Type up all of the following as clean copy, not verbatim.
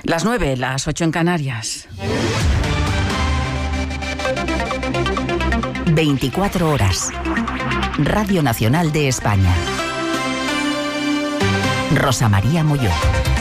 Las 9, las 8 en Canarias. 24 horas. Radio Nacional de España. Rosa María Molló.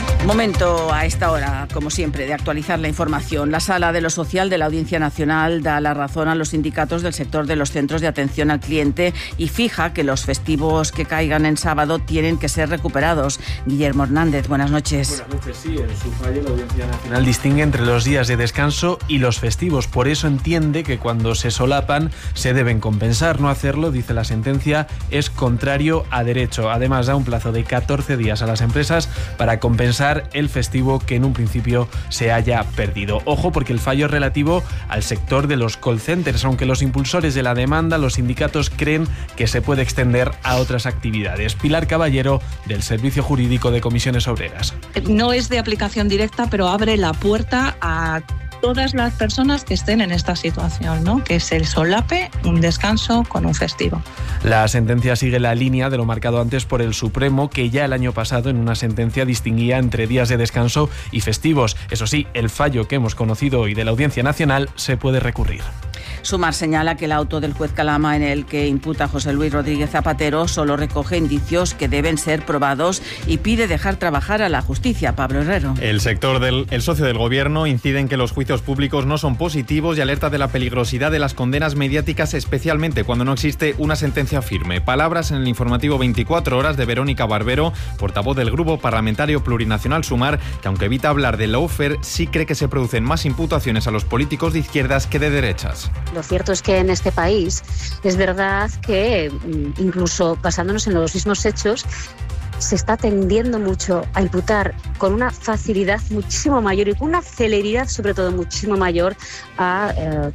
Momento a esta hora, como siempre, de actualizar la información. La Sala de lo Social de la Audiencia Nacional da la razón a los sindicatos del sector de los centros de atención al cliente y fija que los festivos que caigan en sábado tienen que ser recuperados. Guillermo Hernández, buenas noches. Buenas noches, sí. En su fallo la Audiencia Nacional distingue entre los días de descanso y los festivos. Por eso entiende que cuando se solapan se deben compensar. No hacerlo, dice la sentencia, es contrario a derecho. Además, da un plazo de 14 días a las empresas para compensar el festivo que en un principio se haya perdido. Ojo, porque el fallo es relativo al sector de los call centers, aunque los impulsores de la demanda, los sindicatos, creen que se puede extender a otras actividades. Pilar Caballero, del Servicio Jurídico de Comisiones Obreras. No es de aplicación directa, pero abre la puerta a todas las personas que estén en esta situación, ¿no? Que se solape un descanso con un festivo. La sentencia sigue la línea de lo marcado antes por el Supremo, que ya el año pasado en una sentencia distinguía entre días de descanso y festivos. Eso sí, el fallo que hemos conocido hoy de la Audiencia Nacional se puede recurrir. Sumar señala que el auto del juez Calama en el que imputa a José Luis Rodríguez Zapatero solo recoge indicios que deben ser probados y pide dejar trabajar a la justicia. Pablo Herrero. El socio del gobierno incide en que los juicios públicos no son positivos y alerta de la peligrosidad de las condenas mediáticas, especialmente cuando no existe una sentencia firme. Palabras en el informativo 24 horas de Verónica Barbero, portavoz del Grupo Parlamentario Plurinacional Sumar, que aunque evita hablar de lawfare, sí cree que se producen más imputaciones a los políticos de izquierdas que de derechas. Lo cierto es que en este país es verdad que, incluso basándonos en los mismos hechos, se está tendiendo mucho a imputar con una facilidad muchísimo mayor y con una celeridad sobre todo muchísimo mayor a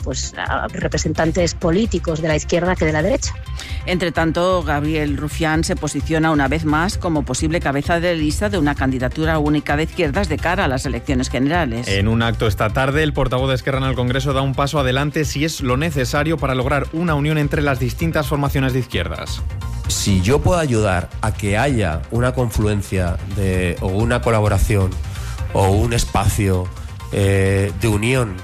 representantes políticos de la izquierda que de la derecha. Entre tanto, Gabriel Rufián se posiciona una vez más como posible cabeza de lista de una candidatura única de izquierdas de cara a las elecciones generales. En un acto esta tarde, el portavoz de Esquerra en el Congreso da un paso adelante si es lo necesario para lograr una unión entre las distintas formaciones de izquierdas. Si yo puedo ayudar a que haya una confluencia o una colaboración o un espacio de unión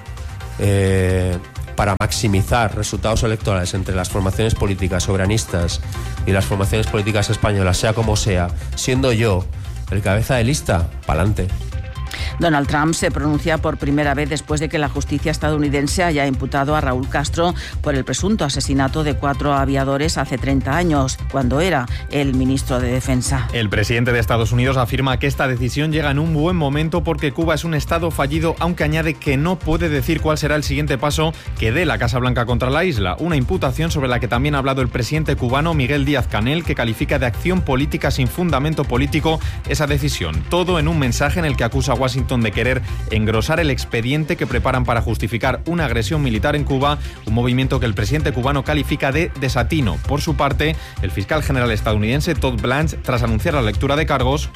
para maximizar resultados electorales entre las formaciones políticas soberanistas y las formaciones políticas españolas, sea como sea, siendo yo el cabeza de lista, pa'lante. Donald Trump se pronuncia por primera vez después de que la justicia estadounidense haya imputado a Raúl Castro por el presunto asesinato de 4 aviadores hace 30 años, cuando era el ministro de Defensa. El presidente de Estados Unidos afirma que esta decisión llega en un buen momento porque Cuba es un estado fallido, aunque añade que no puede decir cuál será el siguiente paso que dé la Casa Blanca contra la isla, una imputación sobre la que también ha hablado el presidente cubano Miguel Díaz-Canel, que califica de acción política sin fundamento político esa decisión. Todo en un mensaje en el que acusa a Washington de querer engrosar el expediente que preparan para justificar una agresión militar en Cuba, un movimiento que el presidente cubano califica de desatino. Por su parte, el fiscal general estadounidense Todd Blanche, tras anunciar la lectura de cargos,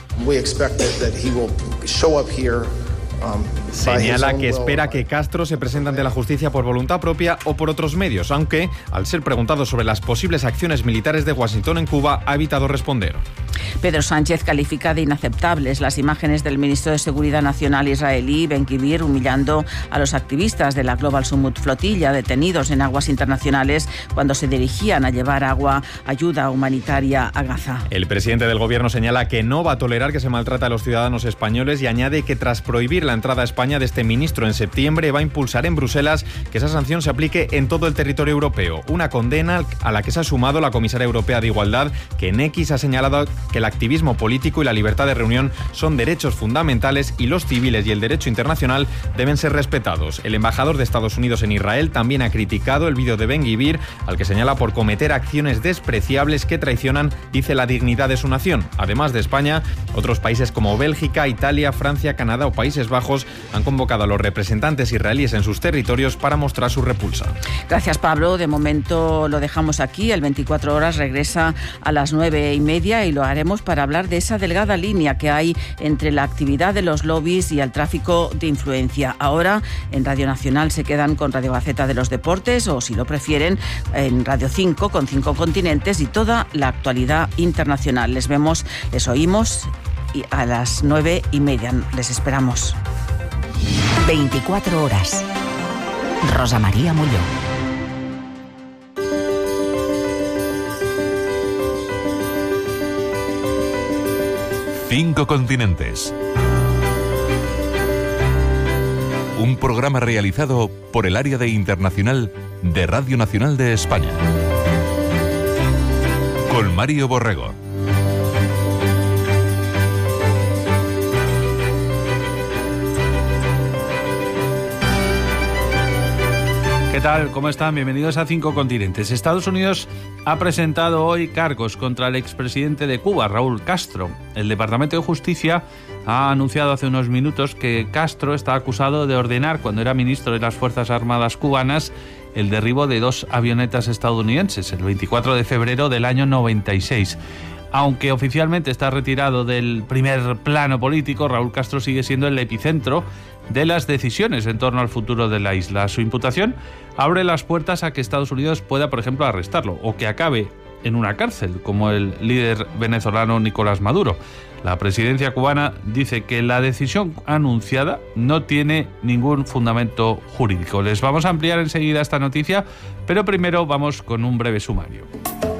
señala que espera que Castro se presente ante la justicia por voluntad propia o por otros medios, aunque, al ser preguntado sobre las posibles acciones militares de Washington en Cuba, ha evitado responder. Pedro Sánchez califica de inaceptables las imágenes del ministro de Seguridad Nacional israelí, Ben-Gvir, humillando a los activistas de la Global Summit Flotilla detenidos en aguas internacionales cuando se dirigían a llevar ayuda humanitaria a Gaza. El presidente del gobierno señala que no va a tolerar que se maltrate a los ciudadanos españoles y añade que tras prohibir la entrada a España de este ministro en septiembre va a impulsar en Bruselas que esa sanción se aplique en todo el territorio europeo. Una condena a la que se ha sumado la comisaria europea de Igualdad, que en X ha señalado que el activismo político y la libertad de reunión son derechos fundamentales y los civiles y el derecho internacional deben ser respetados. El embajador de Estados Unidos en Israel también ha criticado el vídeo de Ben-Gvir, al que señala por cometer acciones despreciables que traicionan, dice, la dignidad de su nación. Además de España, otros países como Bélgica, Italia, Francia, Canadá o Países Bajos han convocado a los representantes israelíes en sus territorios para mostrar su repulsa. Gracias, Pablo. De momento lo dejamos aquí. El 24 horas regresa a las 9:30 y lo haremos para hablar de esa delgada línea que hay entre la actividad de los lobbies y el tráfico de influencia. Ahora en Radio Nacional se quedan con Radio Gaceta de los Deportes o, si lo prefieren, en Radio 5 con 5 continentes y toda la actualidad internacional. Les vemos, les oímos y a las 9:30. Les esperamos. 24 horas. Rosa María Molló. 5 continentes. Un programa realizado por el Área de Internacional de Radio Nacional de España. Con Mario Borrego. ¿Qué tal? ¿Cómo están? Bienvenidos a 5 continentes. Estados Unidos ha presentado hoy cargos contra el expresidente de Cuba, Raúl Castro. El Departamento de Justicia ha anunciado hace unos minutos que Castro está acusado de ordenar, cuando era ministro de las Fuerzas Armadas cubanas, el derribo de 2 avionetas estadounidenses, el 24 de febrero del año 96. Aunque oficialmente está retirado del primer plano político, Raúl Castro sigue siendo el epicentro de las decisiones en torno al futuro de la isla. Su imputación abre las puertas a que Estados Unidos pueda, por ejemplo, arrestarlo o que acabe en una cárcel, como el líder venezolano Nicolás Maduro. La presidencia cubana dice que la decisión anunciada no tiene ningún fundamento jurídico. Les vamos a ampliar enseguida esta noticia, pero primero vamos con un breve sumario.